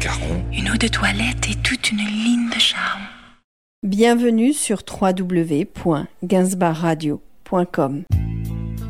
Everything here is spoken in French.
macarons. Une eau de toilette et toute une ligne de charme. Bienvenue sur www.gainsbourgradio.com.